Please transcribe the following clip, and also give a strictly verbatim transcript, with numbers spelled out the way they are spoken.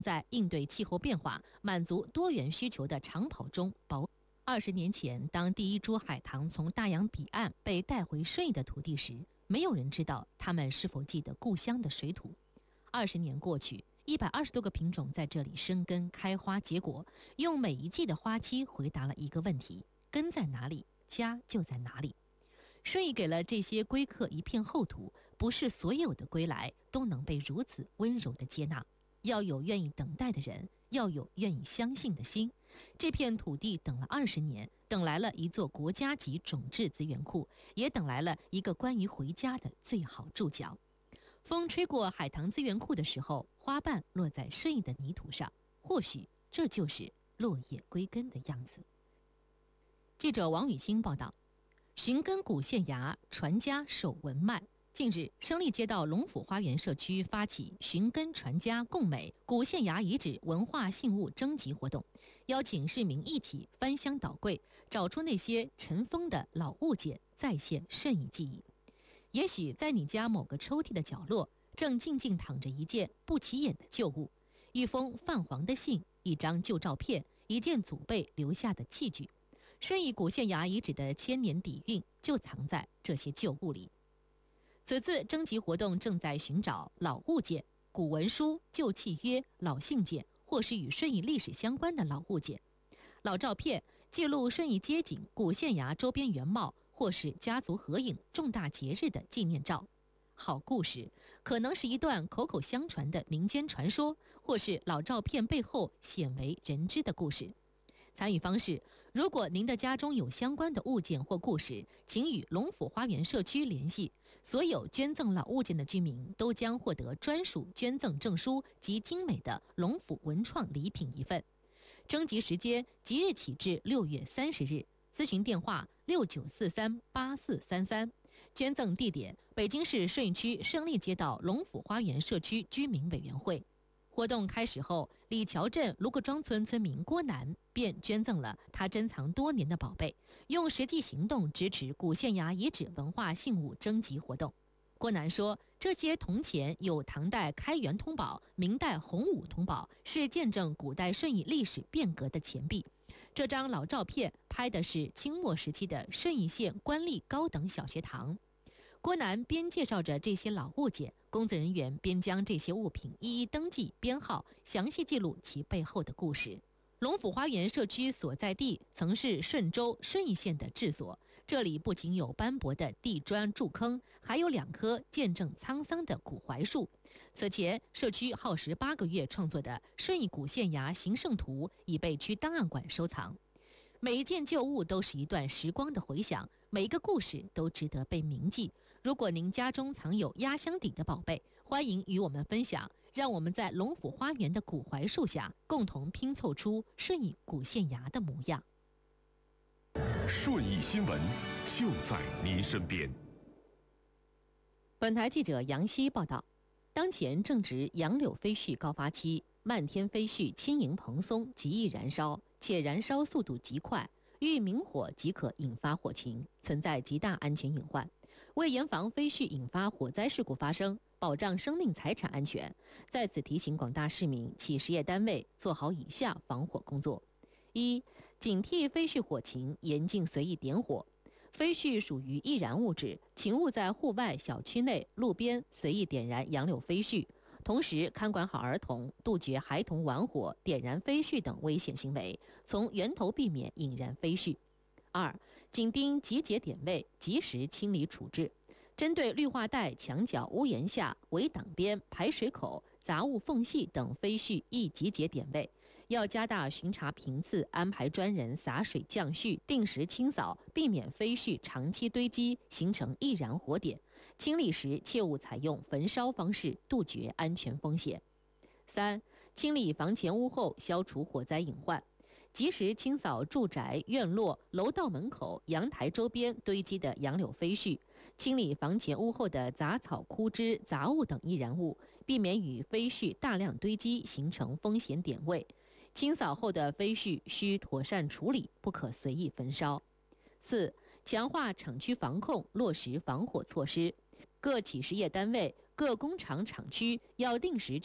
在应对气候变化、满足多元需求的长跑中保。二十年前，当第一株海棠从大洋彼岸被带回顺义的土地时，没有人知道他们是否记得故乡的水土。二十年过去，一百二十多个品种在这里生根、开花、结果，用每一季的花期回答了一个问题：根在哪里，家就在哪里。顺义给了这些归客一片厚土，不是所有的归来都能被如此温柔的接纳。要有愿意等待的人，要有愿意相信的心。这片土地等了二十年，等来了一座国家级种质资源库，也等来了一个关于回家的最好注脚。风吹过海棠资源库的时候，花瓣落在顺义的泥土上，或许这就是落叶归根的样子。记者王雨欣报道，寻根古县衙，传家守文脉。近日，胜利街道龙府花园社区发起寻根传家共美古县衙遗址文化信物征集活动，邀请市民一起翻箱倒柜，找出那些尘封的老物件，再现顺义记忆。也许在你家某个抽屉的角落，正静静躺着一件不起眼的旧物，一封泛黄的信，一张旧照片，一件祖辈留下的器具。顺义古县衙遗址的千年底蕴就藏在这些旧物里。此次征集活动正在寻找老物件、古文书、旧契约、老信件，或是与顺义历史相关的老物件。老照片记录顺义街景、古县衙周边原貌，或是家族合影、重大节日的纪念照。好故事可能是一段口口相传的民间传说，或是老照片背后鲜为人知的故事。参与方式：如果您的家中有相关的物件或故事，请与龙府花园社区联系。所有捐赠老物件的居民都将获得专属捐赠证书及精美的龙府文创礼品一份。征集时间即日起至六月三十日，咨询电话六九四三八四三三。捐赠地点：北京市顺义区胜利街道龙府花园社区居民委员会。活动开始后，李桥镇卢各庄村村民郭楠便捐赠了他珍藏多年的宝贝，用实际行动支持古县衙遗址文化信物征集活动。郭楠说，这些铜钱有唐代开元通宝、明代洪武通宝，是见证古代顺义历史变革的钱币。这张老照片拍的是清末时期的顺义县官立高等小学堂。郭楠边介绍着这些老物件，工作人员边将这些物品一一登记编号，详细记录其背后的故事。龙府花园社区所在地曾是顺州顺义县的治所，这里不仅有斑驳的地砖筑坑，还有两棵见证沧桑的古槐树。此前，社区耗时八个月创作的《顺义古县衙行胜图》已被区档案馆收藏。每一件旧物都是一段时光的回响，每一个故事都值得被铭记。如果您家中藏有压箱底的宝贝，欢迎与我们分享，让我们在龙府花园的古槐树下共同拼凑出顺义古县衙的模样。 顺义新闻就在您身边。 本台记者杨希报道，当前正值杨柳飞絮高发期，漫天飞絮轻盈蓬松，极易燃烧，且燃烧速度极快，遇明火即可引发火情，存在极大安全隐患。为严防飞絮引发火灾事故发生，保障生命财产安全，在此提醒广大市民及事业单位做好以下防火工作：一、警惕飞絮火情，严禁随意点火。飞絮属于易燃物质，请勿在户外、小区内、路边随意点燃杨柳飞絮。同时，看管好儿童，杜绝孩童玩火、点燃飞絮等危险行为，从源头避免引燃飞絮。二、紧盯集结点位，及时清理处置。针对绿化带、墙角、屋檐下、围挡边、排水口、杂物缝隙等飞絮易集结点位，要加大巡查频次，安排专人洒水降絮，定时清扫，避免飞絮长期堆积形成易燃火点。清理时切勿采用焚烧方式，杜绝安全风险。三、清理房前屋后，消除火灾隐患。及时清扫住宅、院落、楼道门口、阳台周边堆积的杨柳飞絮，清理房前屋后的杂草、枯枝、杂物等易燃物，避免与飞絮大量堆积形成风险点位。清扫后的飞絮需妥善处理，不可随意焚烧。四、强化厂区防控，落实防火措施。各企事业单位、各工厂厂区要定时